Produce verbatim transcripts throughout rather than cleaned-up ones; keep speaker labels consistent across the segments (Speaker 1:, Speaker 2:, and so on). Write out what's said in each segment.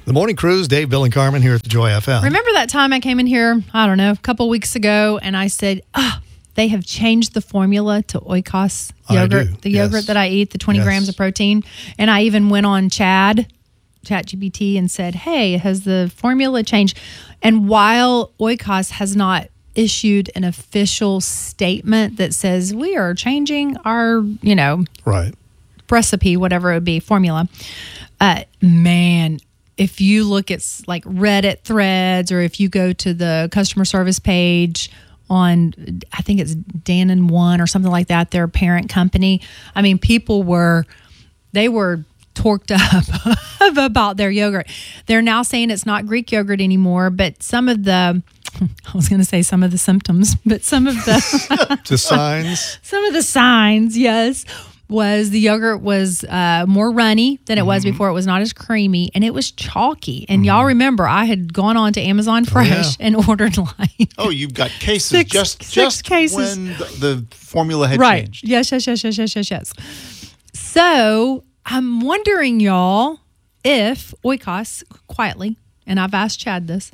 Speaker 1: The Morning Cruise, Dave, Bill, and Carmen here at the Joy F M.
Speaker 2: Remember that time I came in here, I don't know, a couple weeks ago, and I said, ah, oh, they have changed the formula to Oikos yogurt,
Speaker 1: I do.
Speaker 2: the yogurt
Speaker 1: Yes.
Speaker 2: that I eat, the twenty
Speaker 1: Yes.
Speaker 2: grams of protein. And I even went on Chad, ChatGPT, and said, hey, has the formula changed? And while Oikos has not issued an official statement that says we are changing our, you know,
Speaker 1: Right.
Speaker 2: recipe, whatever it would be, formula, uh, man, if you look at like Reddit threads, or if you go to the customer service page on, I think it's Dan and One or something like that, their parent company. I mean, people were, they were torqued up about their yogurt. They're now saying it's not Greek yogurt anymore, but some of the, I was going to say some of the symptoms, but some of the,
Speaker 1: The signs.
Speaker 2: some of the signs, yes, was the yogurt was uh, more runny than it
Speaker 1: Mm-hmm.
Speaker 2: was before. It was not as creamy, and it was chalky. And y'all remember, I had gone on to Amazon Fresh
Speaker 1: yeah.
Speaker 2: and ordered like
Speaker 3: Oh, you've got cases
Speaker 2: Six-
Speaker 3: just
Speaker 2: six
Speaker 3: just
Speaker 2: cases.
Speaker 3: when the, the formula had
Speaker 2: right.
Speaker 3: changed.
Speaker 2: Yes, yes, yes, yes, yes, yes, yes. So I'm wondering, y'all, if Oikos quietly, and I've asked Chad this,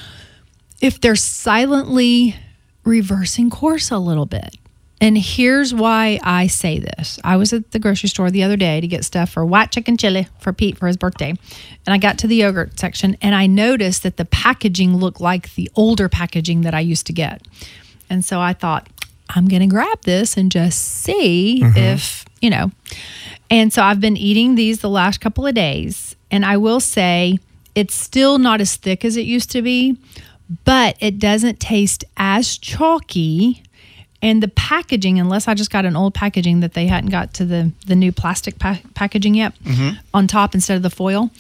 Speaker 2: if they're silently reversing course a little bit. And here's why I say this. I was at the grocery store the other day to get stuff for white chicken chili for Pete for his birthday. And I got to the yogurt section, and I noticed that the packaging looked like the older packaging that I used to get. And so I thought, I'm going to grab this and just see
Speaker 1: Mm-hmm.
Speaker 2: if, you know. And so I've been eating these the last couple of days. And I will say it's still not as thick as it used to be, but it doesn't taste as chalky. And the packaging, unless I just got an old packaging that they hadn't got to the, the new plastic pa- packaging yet on top instead of the foil,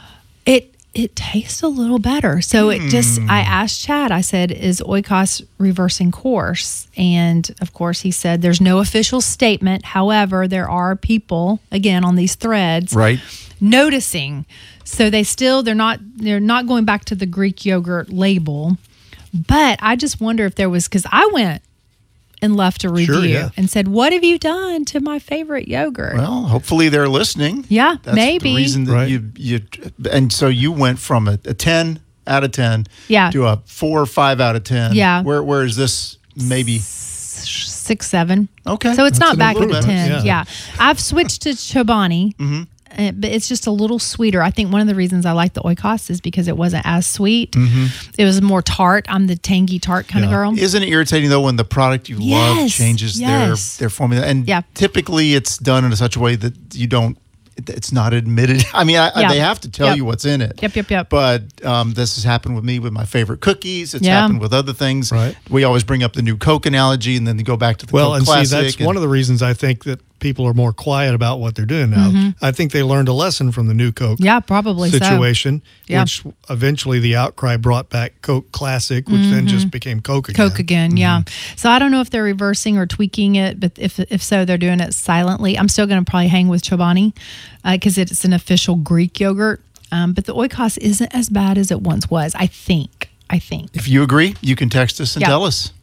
Speaker 2: it it tastes a little better. So it just, I asked Chad, I said, is Oikos reversing course? And of course he said there's no official statement. However, there are people, again, on these threads
Speaker 3: Right.
Speaker 2: noticing. So they still, they're not, they're not going back to the Greek yogurt label. But I just wonder if there was, because I went and left a review
Speaker 1: yeah.
Speaker 2: and said, what have you done to my favorite yogurt?
Speaker 3: Well, hopefully they're listening.
Speaker 2: Yeah,
Speaker 3: That's
Speaker 2: maybe.
Speaker 3: the reason that
Speaker 1: Right.
Speaker 3: you you and so you went from a, a ten out of ten
Speaker 2: Yeah.
Speaker 3: to a four or five out of ten.
Speaker 2: Yeah.
Speaker 3: Where where is this maybe?
Speaker 2: Six, seven.
Speaker 3: Okay.
Speaker 2: So it's
Speaker 1: That's
Speaker 2: not
Speaker 1: a
Speaker 2: back
Speaker 1: little
Speaker 2: at the
Speaker 1: better,
Speaker 2: ten.
Speaker 1: yeah.
Speaker 2: Yeah. I've switched to Chobani,
Speaker 3: Mm-hmm.
Speaker 2: uh, but it's just a little sweeter. I think one of the reasons I like the Oikos is because it wasn't as sweet. It was more tart. I'm the tangy tart kind
Speaker 1: Yeah.
Speaker 2: of girl.
Speaker 3: Isn't it irritating though when the product you love
Speaker 2: Yes,
Speaker 3: changes
Speaker 2: yes.
Speaker 3: their their formula? And
Speaker 2: Yeah.
Speaker 3: typically it's done in such a way that you don't. it- It's not admitted. I mean, I, I-
Speaker 2: Yeah.
Speaker 3: they have to tell
Speaker 2: Yep.
Speaker 3: you what's in it.
Speaker 2: Yep, yep, yep.
Speaker 3: But um, this has happened with me with my favorite cookies. It's
Speaker 2: Yeah.
Speaker 3: happened with other things.
Speaker 1: Right.
Speaker 3: We always bring up the new Coke analogy, and then you go back to the
Speaker 1: Well,
Speaker 3: Coke
Speaker 1: and
Speaker 3: Classic.
Speaker 1: see, that's
Speaker 3: and-
Speaker 1: one of the reasons I think that people are more quiet about what they're doing now. I think they learned a lesson from the new Coke
Speaker 2: Mm-hmm. Yeah, probably so.
Speaker 1: situation,
Speaker 2: Yeah.
Speaker 1: which eventually the outcry brought back Coke Classic, which then just became Coke again.
Speaker 2: Coke again, yeah. So I don't know if they're reversing or tweaking it, but if if so, they're doing it silently. I'm still going to probably hang with Chobani because it's an official Greek yogurt. Um, but the Oikos isn't as bad as it once was, I think. I think.
Speaker 3: If you agree, you can text us and
Speaker 2: Yeah.
Speaker 3: tell us.